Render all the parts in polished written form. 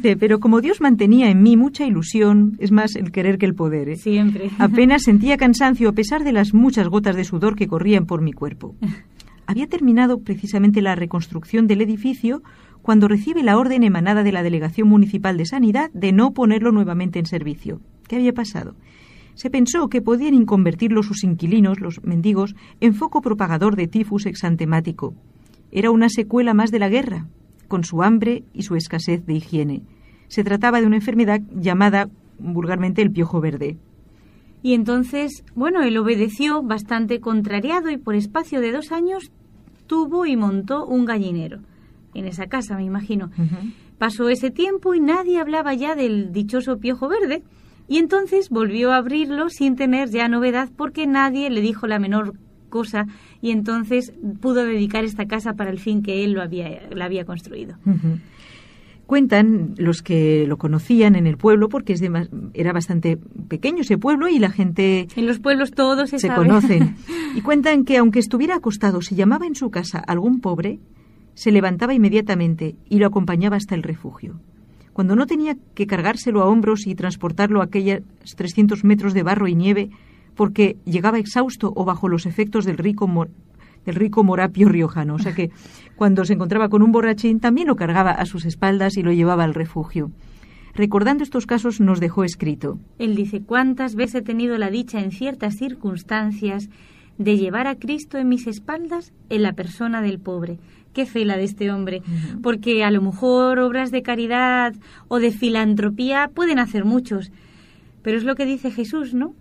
Pero como Dios mantenía en mí mucha ilusión, es más el querer que el poder, ¿eh? Siempre. Apenas sentía cansancio a pesar de las muchas gotas de sudor que corrían por mi cuerpo. Había terminado precisamente la reconstrucción del edificio cuando recibe la orden emanada de la Delegación Municipal de Sanidad de no ponerlo nuevamente en servicio. ¿Qué había pasado? Se pensó que podían convertirlo sus inquilinos, los mendigos, en foco propagador de tifus exantemático. Era una secuela más de la guerra, con su hambre y su escasez de higiene. Se trataba de una enfermedad llamada vulgarmente el piojo verde. Y entonces, él obedeció bastante contrariado y por espacio de 2 años tuvo y montó un gallinero. En esa casa, me imagino. Uh-huh. Pasó ese tiempo y nadie hablaba ya del dichoso piojo verde. Y entonces volvió a abrirlo sin tener ya novedad porque nadie le dijo la menor cosa y entonces pudo dedicar esta casa para el fin que él la había construido. Uh-huh. Cuentan los que lo conocían en el pueblo, porque era bastante pequeño ese pueblo y la gente... En los pueblos todos se sabe. Conocen. Y cuentan que aunque estuviera acostado, si llamaba en su casa a algún pobre, se levantaba inmediatamente y lo acompañaba hasta el refugio. Cuando no tenía que cargárselo a hombros y transportarlo a aquellos 300 metros de barro y nieve, porque llegaba exhausto o bajo los efectos del rico morapio riojano. O sea que cuando se encontraba con un borrachín también lo cargaba a sus espaldas y lo llevaba al refugio. Recordando estos casos nos dejó escrito. Él dice: ¿cuántas veces he tenido la dicha en ciertas circunstancias de llevar a Cristo en mis espaldas en la persona del pobre? Qué fe la de este hombre, porque a lo mejor obras de caridad o de filantropía pueden hacer muchos, pero es lo que dice Jesús, ¿no?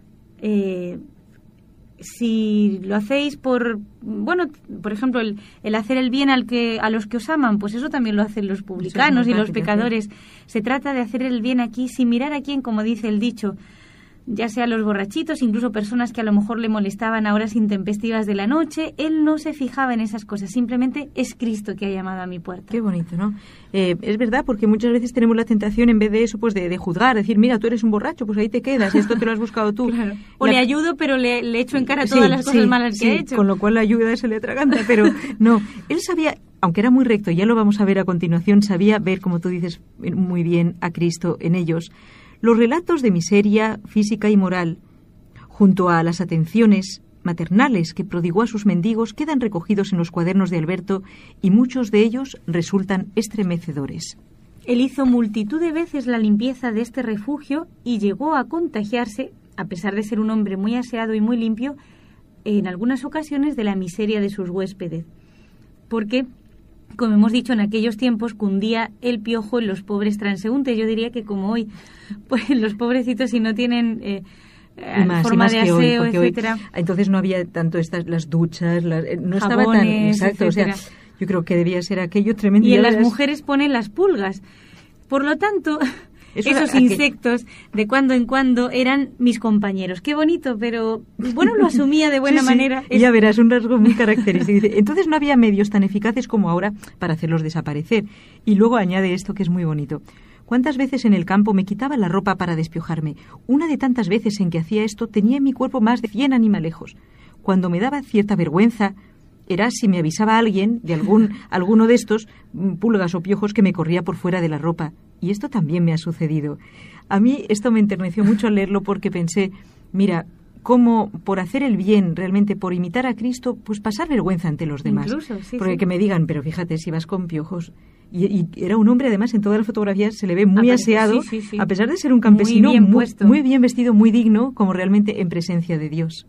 Si lo hacéis por ejemplo, el hacer el bien a los que os aman, pues eso también lo hacen los publicanos y los pecadores. Se trata de hacer el bien aquí sin mirar a quién, como dice el dicho, ya sea los borrachitos, incluso personas que a lo mejor le molestaban a horas intempestivas de la noche. Él no se fijaba en esas cosas, simplemente es Cristo que ha llamado a mi puerta. Qué bonito, ¿no? Es verdad, porque muchas veces tenemos la tentación, en vez de eso, pues de juzgar, decir, mira, tú eres un borracho, pues ahí te quedas, esto te lo has buscado tú. Claro. O le ayudo, pero le echo en cara todas las cosas malas que ha hecho. Con lo cual la ayuda se le atraganta, pero no, él sabía, aunque era muy recto, ya lo vamos a ver a continuación, sabía ver, como tú dices muy bien, a Cristo en ellos. Los relatos de miseria física y moral, junto a las atenciones maternales que prodigó a sus mendigos, quedan recogidos en los cuadernos de Alberto y muchos de ellos resultan estremecedores. Él hizo multitud de veces la limpieza de este refugio y llegó a contagiarse, a pesar de ser un hombre muy aseado y muy limpio, en algunas ocasiones de la miseria de sus huéspedes. Porque, como hemos dicho, en aquellos tiempos cundía el piojo en los pobres transeúntes. Yo diría que como hoy, pues los pobrecitos, si no tienen forma de aseo, etcétera. Entonces no había tanto las duchas, no jabones, estaba tan exacto, etcétera. O sea, yo creo que debía ser aquello tremendo. Y en las mujeres ponen las pulgas. Por lo tanto, esos insectos de cuando en cuando eran mis compañeros. Qué bonito, pero bueno, lo asumía de buena manera. Ya verás, un rasgo muy característico. Entonces no había medios tan eficaces como ahora para hacerlos desaparecer. Y luego añade esto que es muy bonito. ¿Cuántas veces en el campo me quitaba la ropa para despiojarme? Una de tantas veces en que hacía esto tenía en mi cuerpo más de 100 animalejos. Cuando me daba cierta vergüenza era si me avisaba alguien de alguno de estos pulgas o piojos que me corría por fuera de la ropa. Y esto también me ha sucedido. A mí esto me enterneció mucho al leerlo porque pensé, mira, cómo por hacer el bien, realmente por imitar a Cristo, pues pasar vergüenza ante los demás. Incluso, sí, porque que me digan, pero fíjate, si vas con piojos. Y era un hombre, además, en todas las fotografías se le ve muy aseado, a pesar de ser un campesino muy bien vestido, muy digno, como realmente en presencia de Dios.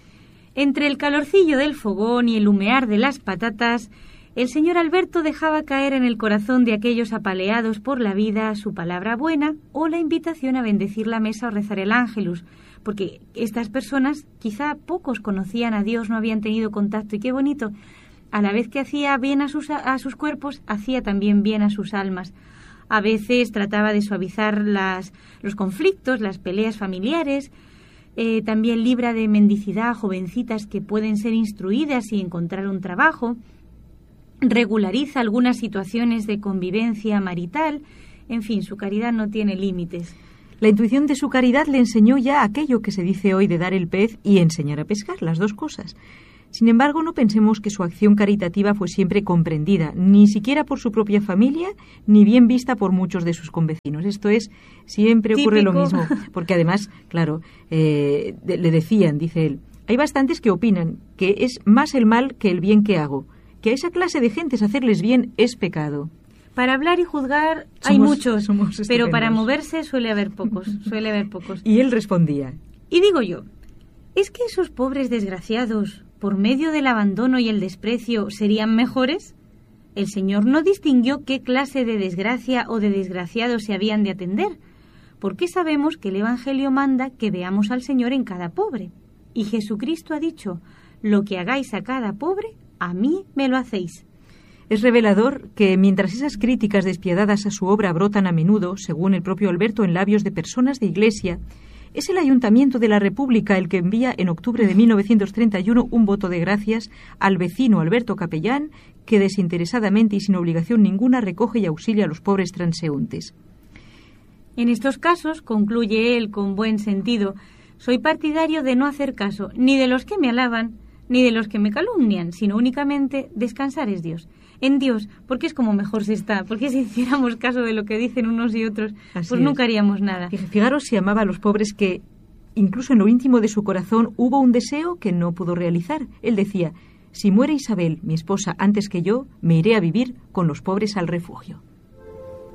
Entre el calorcillo del fogón y el humear de las patatas, el señor Alberto dejaba caer en el corazón de aquellos apaleados por la vida su palabra buena o la invitación a bendecir la mesa o rezar el ángelus, porque estas personas quizá pocos conocían a Dios, no habían tenido contacto, y qué bonito, a la vez que hacía bien a sus cuerpos, hacía también bien a sus almas. A veces trataba de suavizar los conflictos, las peleas familiares. También libra de mendicidad a jovencitas que pueden ser instruidas y encontrar un trabajo. Regulariza algunas situaciones de convivencia marital. En fin, su caridad no tiene límites. La intuición de su caridad le enseñó ya aquello que se dice hoy de dar el pez y enseñar a pescar, las dos cosas. Sin embargo, no pensemos que su acción caritativa fue siempre comprendida, ni siquiera por su propia familia, ni bien vista por muchos de sus convecinos. Esto es, siempre ocurre lo mismo, porque además, claro, le decían, dice él, hay bastantes que opinan que es más el mal que el bien que hago, que a esa clase de gentes hacerles bien es pecado. Para hablar y juzgar hay muchos, somos pero para moverse suele haber pocos. Y él respondía. Y digo yo, ¿es que esos pobres desgraciados, por medio del abandono y el desprecio, serían mejores? El Señor no distinguió qué clase de desgracia o de desgraciados se habían de atender, porque sabemos que el Evangelio manda que veamos al Señor en cada pobre. Y Jesucristo ha dicho, lo que hagáis a cada pobre, a mí me lo hacéis. Es revelador que mientras esas críticas despiadadas a su obra brotan a menudo, según el propio Alberto, en labios de personas de Iglesia, es el Ayuntamiento de la República el que envía en octubre de 1931 un voto de gracias al vecino Alberto Capellán, que desinteresadamente y sin obligación ninguna recoge y auxilia a los pobres transeúntes. En estos casos, concluye él con buen sentido, soy partidario de no hacer caso ni de los que me alaban ni de los que me calumnian, sino únicamente descansar es Dios. En Dios, porque es como mejor se está, porque si hiciéramos caso de lo que dicen unos y otros, pues nunca haríamos nada. Fijaros si amaba a los pobres que, incluso en lo íntimo de su corazón, hubo un deseo que no pudo realizar. Él decía, si muere Isabel, mi esposa, antes que yo, me iré a vivir con los pobres al refugio.